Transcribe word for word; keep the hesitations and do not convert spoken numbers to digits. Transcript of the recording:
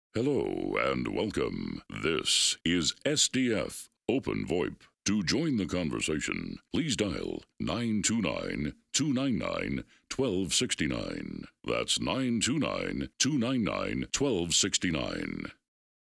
Hello and welcome. This is S D F Open VoIP. To join the conversation, please dial nine two nine, two nine nine, one two six nine. That's nine two nine, two nine nine, one two six nine.